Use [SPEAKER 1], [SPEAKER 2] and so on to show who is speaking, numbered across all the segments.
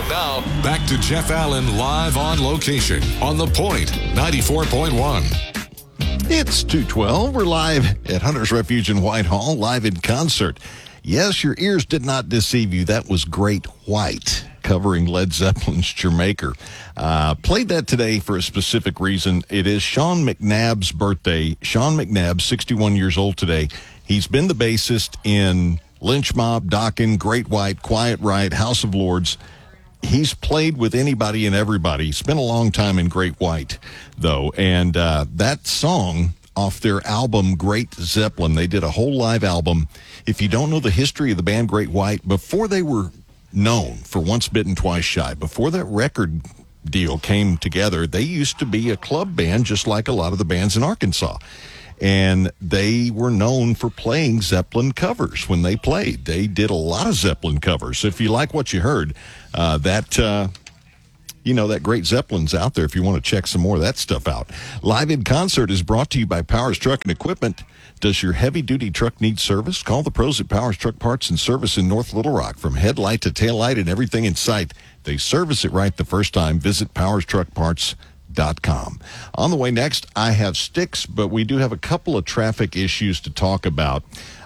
[SPEAKER 1] Now, back to Jeff Allen live on location on The Point 94.1.
[SPEAKER 2] It's 2:12. We're live at Hunter's Refuge in Whitehall, live in concert. Yes, your ears did not deceive you. That was Great White, covering Led Zeppelin's Jamaica. Played that today for a specific reason. It is Sean McNabb's birthday. Sean McNabb, 61 years old today. He's been the bassist in Lynch Mob, Dokken, Great White, Quiet Riot, House of Lords. He's played with anybody and everybody. Spent a long time in Great White, though. And that song off their album, Great Zeppelin, they did a whole live album. If you don't know the history of the band Great White, before they were known for Once Bitten, Twice Shy, before that record deal came together, they used to be a club band just like a lot of the bands in Arkansas. And they were known for playing Zeppelin covers when they played. They did a lot of Zeppelin covers. If you like what you heard, that Great Zeppelin's out there if you want to check some more of that stuff out. Live in Concert is brought to you by Powers Truck and Equipment. Does your heavy-duty truck need service? Call the pros at Powers Truck Parts and Service in North Little Rock. From headlight to taillight and everything in sight, they service it right the first time. Visit PowersTruckParts.com. On the way next, I have Sticks, but we do have a couple of traffic issues to talk about.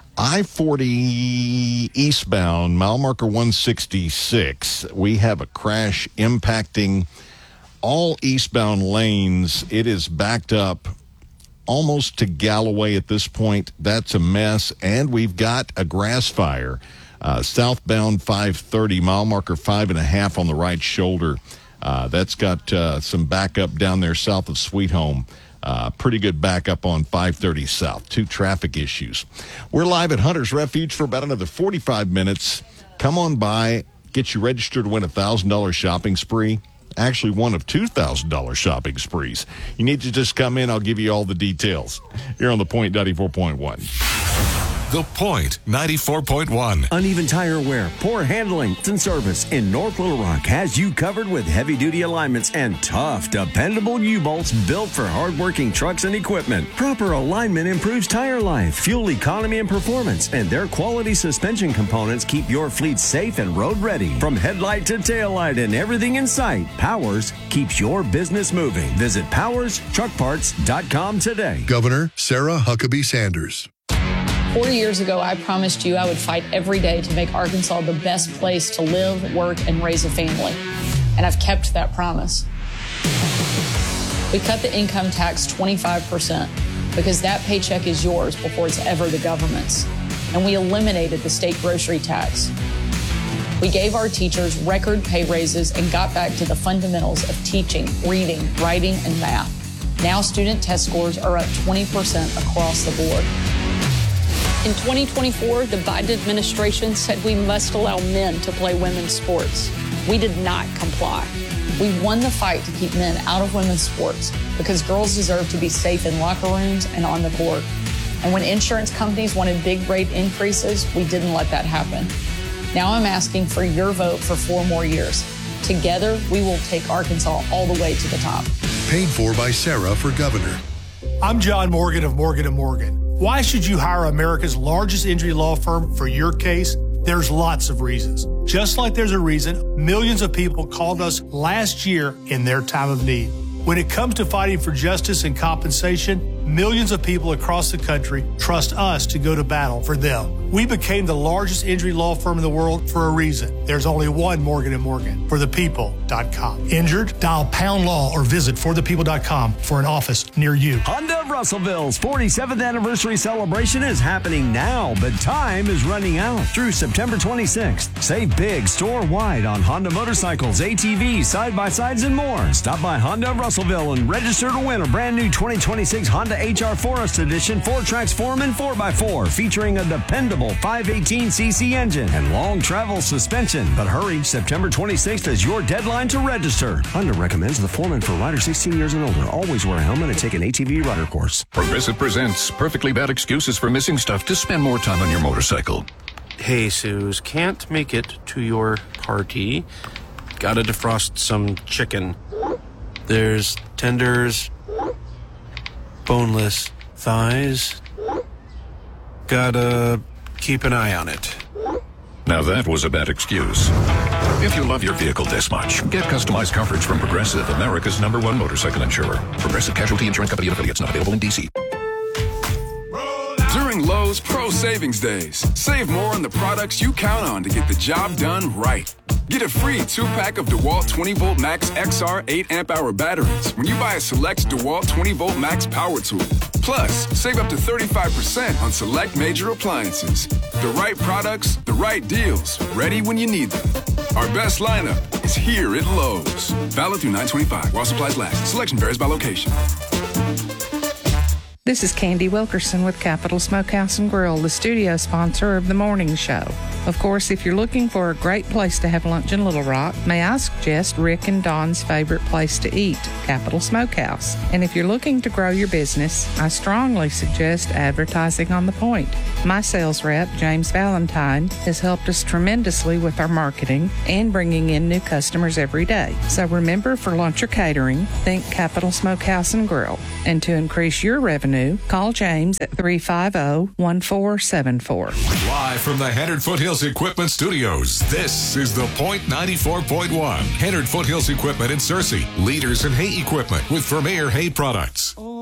[SPEAKER 2] I-40 eastbound, mile marker 166. We have a crash impacting all eastbound lanes. It is backed up almost to Galloway at this point. That's a mess. And we've got a grass fire. Southbound 530, mile marker 5.5 on the right shoulder. That's got some backup down there south of Sweet Home. Pretty good backup on 530 South. Two traffic issues. We're live at Hunter's Refuge for about another 45 minutes. Come on by, get you registered to win a $1,000 shopping spree. Actually, one of $2,000 shopping sprees. You need to just come in. I'll give you all the details. Here on The Point 94.1.
[SPEAKER 1] The Point 94.1.
[SPEAKER 3] Uneven tire wear, poor handling, and service in North Little Rock has you covered with heavy-duty alignments and tough, dependable U-bolts built for hard-working trucks and equipment. Proper alignment improves tire life, fuel economy, and performance, and their quality suspension components keep your fleet safe and road-ready. From headlight to taillight and everything in sight, Powers keeps your business moving. Visit PowersTruckParts.com today.
[SPEAKER 4] Governor Sarah Huckabee Sanders.
[SPEAKER 5] 40 years ago, I promised you I would fight every day to make Arkansas the best place to live, work, and raise a family. And I've kept that promise. We cut the income tax 25% because that paycheck is yours before it's ever the government's. And we eliminated the state grocery tax. We gave our teachers record pay raises and got back to the fundamentals of teaching, reading, writing, and math. Now student test scores are up 20% across the board. In 2024, the Biden administration said we must allow men to play women's sports. We did not comply. We won the fight to keep men out of women's sports because girls deserve to be safe in locker rooms and on the court. And when insurance companies wanted big rate increases, we didn't let that happen. Now I'm asking for your vote for 4 more years. Together, we will take Arkansas all the way to the top.
[SPEAKER 4] Paid for by Sarah for governor.
[SPEAKER 6] I'm John Morgan of Morgan & Morgan. Why should you hire America's largest injury law firm for your case? There's lots of reasons. Just like there's a reason millions of people called us last year in their time of need. When it comes to fighting for justice and compensation, millions of people across the country trust us to go to battle for them. We became the largest injury law firm in the world for a reason. There's only one Morgan & Morgan, forthepeople.com. Injured? Dial pound law or visit forthepeople.com for an office near you.
[SPEAKER 3] Honda of Russellville's 47th anniversary celebration is happening now, but time is running out through September 26th. Save big store-wide on Honda motorcycles, ATVs, side-by-sides, and more. Stop by Honda of Russellville and register to win a brand new 2026 Honda HR Forest Edition 4Trax Foreman 4x4 featuring a dependable 518cc engine and long travel suspension. But hurry, September 26th is your deadline to register. Honda recommends the Foreman for riders 16 years and older. Always wear a helmet and take an ATV rider course.
[SPEAKER 7] Progressive presents Perfectly Bad Excuses for Missing Stuff to Spend More Time on Your Motorcycle.
[SPEAKER 8] Hey, Suze, can't make it to your party. Gotta defrost some chicken. There's tenders, boneless thighs. Gotta keep an eye on it.
[SPEAKER 7] Now that was a bad excuse. If you love your vehicle this much, get customized coverage from Progressive, America's #1 motorcycle insurer. Progressive Casualty Insurance Company and affiliates, not available in D.C.
[SPEAKER 9] During Lowe's Pro Savings Days, save more on the products you count on to get the job done right. Get a free 2-pack of DeWalt 20-volt Max XR 8-amp-hour batteries when you buy a select DeWalt 20-volt Max power tool. Plus, save up to 35% on select major appliances. The right products, the right deals, ready when you need them. Our best lineup is here at Lowe's. Valid through 9/25 while supplies last. Selection varies by location.
[SPEAKER 10] This is Candy Wilkerson with Capital Smokehouse and Grill, the studio sponsor of the morning show. Of course, if you're looking for a great place to have lunch in Little Rock, may I suggest Rick and Don's favorite place to eat, Capital Smokehouse. And if you're looking to grow your business, I strongly suggest advertising on the Point. My sales rep, James Valentine, has helped us tremendously with our marketing and bringing in new customers every day. So remember, for lunch or catering, think Capital Smokehouse and Grill. And to increase your revenue, call James at 350-1474.
[SPEAKER 1] Live from the Hennard Foothills Equipment Studios, this is The Point 94.1. Hennard Foothills Equipment in Searcy, leaders in hay equipment with Vermeer Hay Products.